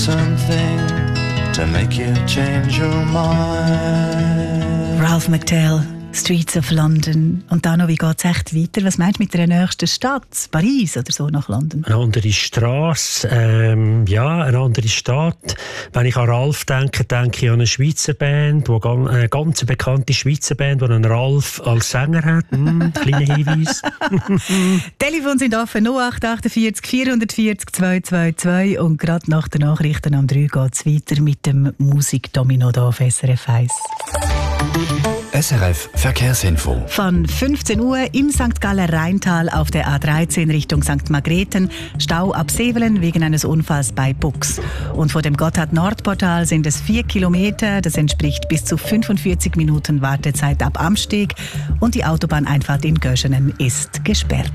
Something to make you change your mind. Ralph McTell, Streets of London. Und dann noch, wie geht es echt weiter? Was meinst du mit der nächsten Stadt? Paris oder so nach London? Eine andere Strasse, eine andere Stadt. Wenn ich an Ralph denke, denke ich an eine Schweizer Band, eine ganz bekannte Schweizer Band, die einen Ralph als Sänger hat. Kleiner Hinweis. Telefon sind offen 0848 440 222 und gerade nach den Nachrichten am 3 geht es weiter mit dem Musikdomino hier auf SRF 1. SRF Verkehrsinfo. Von 15 Uhr im St. Galler Rheintal auf der A13 Richtung St. Margrethen. Stau ab Sevelen wegen eines Unfalls bei Bux. Und vor dem Gotthard-Nordportal sind es 4 Kilometer. Das entspricht bis zu 45 Minuten Wartezeit ab Amsteg. Und die Autobahneinfahrt in Göschenen ist gesperrt.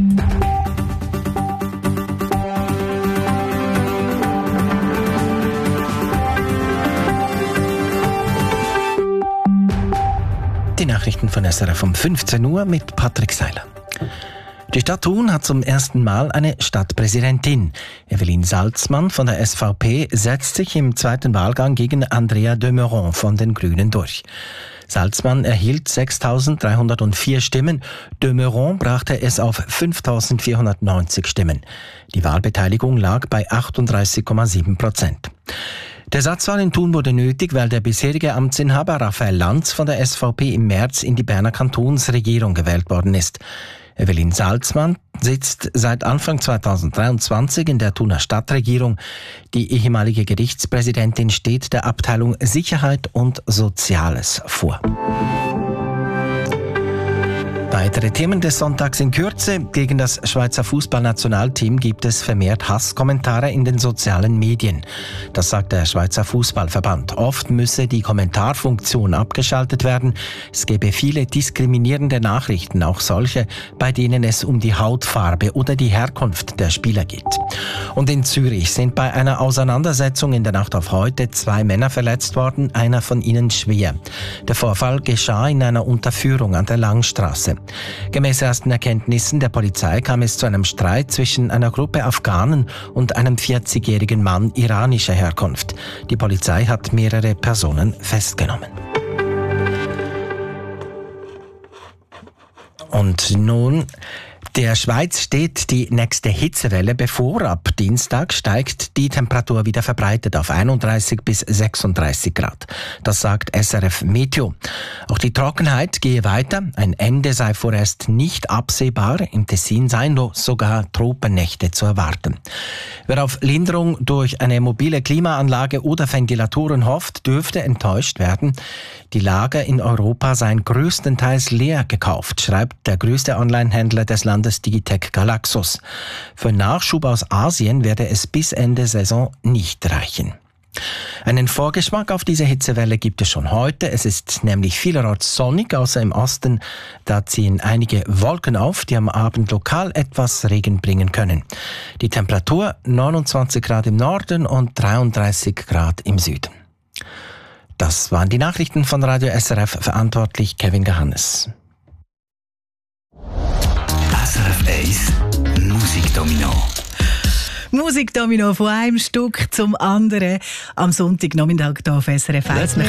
Die Nachrichten von SRF um 15 Uhr mit Patrick Seiler. Die Stadt Thun hat zum ersten Mal eine Stadtpräsidentin. Evelyn Salzmann von der SVP setzt sich im zweiten Wahlgang gegen Andrea de Meuron von den Grünen durch. Salzmann erhielt 6.304 Stimmen, de Meuron brachte es auf 5.490 Stimmen. Die Wahlbeteiligung lag bei 38,7%. Der Ersatzwahl in Thun wurde nötig, weil der bisherige Amtsinhaber Raphael Lanz von der SVP im März in die Berner Kantonsregierung gewählt worden ist. Evelyn Salzmann sitzt seit Anfang 2023 in der Thuner Stadtregierung. Die ehemalige Gerichtspräsidentin steht der Abteilung Sicherheit und Soziales vor. Weitere Themen des Sonntags in Kürze. Gegen das Schweizer Fußballnationalteam gibt es vermehrt Hasskommentare in den sozialen Medien. Das sagt der Schweizer Fußballverband. Oft müsse die Kommentarfunktion abgeschaltet werden. Es gebe viele diskriminierende Nachrichten, auch solche, bei denen es um die Hautfarbe oder die Herkunft der Spieler geht. Und in Zürich sind bei einer Auseinandersetzung in der Nacht auf heute 2 Männer verletzt worden, einer von ihnen schwer. Der Vorfall geschah in einer Unterführung an der Langstraße. Gemäß ersten Erkenntnissen der Polizei kam es zu einem Streit zwischen einer Gruppe Afghanen und einem 40-jährigen Mann iranischer Herkunft. Die Polizei hat mehrere Personen festgenommen. Und nun: Der Schweiz steht die nächste Hitzewelle bevor. Ab Dienstag steigt die Temperatur wieder verbreitet auf 31 bis 36 Grad. Das sagt SRF Meteo. Auch die Trockenheit gehe weiter. Ein Ende sei vorerst nicht absehbar. Im Tessin seien sogar Tropennächte zu erwarten. Wer auf Linderung durch eine mobile Klimaanlage oder Ventilatoren hofft, dürfte enttäuscht werden. Die Lager in Europa seien größtenteils leer gekauft, schreibt der größte Onlinehändler des Landes Digitec Galaxus. Für Nachschub aus Asien werde es bis Ende Saison nicht reichen. Einen Vorgeschmack auf diese Hitzewelle gibt es schon heute. Es ist nämlich vielerorts sonnig, außer im Osten. Da ziehen einige Wolken auf, die am Abend lokal etwas Regen bringen können. Die Temperatur 29 Grad im Norden und 33 Grad im Süden. Das waren die Nachrichten von Radio SRF, verantwortlich Kevin Gehannes. SRF 1 Musikdomino. Musikdomino von einem Stück zum anderen am Sonntagnachmittag hier auf SRF 1. Wir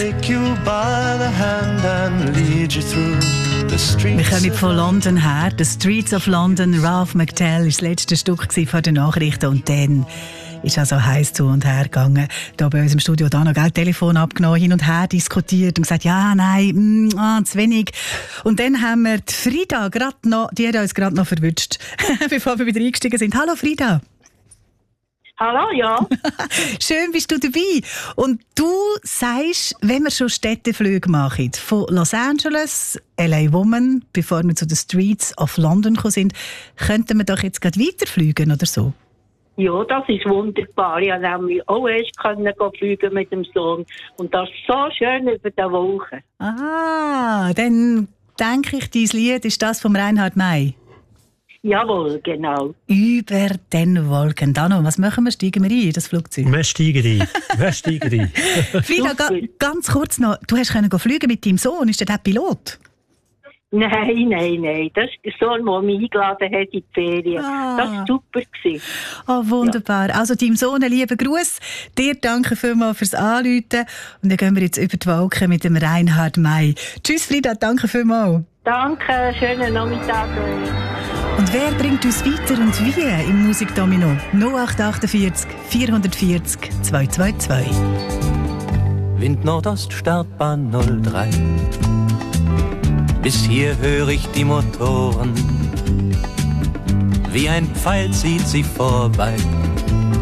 kommen von London her. The Streets of London, Ralph McTell war das letzte Stück vor den Nachrichten und dann ist also heiß zu und her gegangen. Da bei uns im Studio da noch Telefon abgenommen, hin und her diskutiert und gesagt, ja, nein, zu wenig. Und dann haben wir die Frida die hat uns gerade noch verwünscht, bevor wir wieder eingestiegen sind. Hallo Frida. Hallo, ja. Schön bist du dabei. Und du sagst, wenn wir schon Städteflüge machen, von Los Angeles, LA Woman, bevor wir zu den Streets of London gekommen sind, könnten wir doch jetzt gerade weiterfliegen oder so? Ja, das ist wunderbar. Ich konnte nämlich auch erst fliegen mit dem Sohn. Und das ist so schön über die Woche. Ah, dann denke ich, dein Lied ist das von Reinhard May. Jawohl, genau. Über den Wolken. Dano, was machen wir? Steigen wir ein in das Flugzeug? Wir steigen ein. Frida, ganz kurz noch. Du hast fliegen mit deinem Sohn. Ist der Pilot? Nein. Das ist der Sohn, der mich eingeladen hat in die Ferien. Das war super. Oh, wunderbar. Ja. Also deinem Sohn einen lieben Gruß. Dir danke vielmals fürs Anrufen. Und dann gehen wir jetzt über die Wolken mit dem Reinhard May. Tschüss Frida, danke vielmals. Danke, schönen Nachmittag. Und wer bringt uns weiter und wie im Musikdomino? 0848 440 222. Wind Nordost, Startbahn 03. Bis hier höre ich die Motoren. Wie ein Pfeil zieht sie vorbei.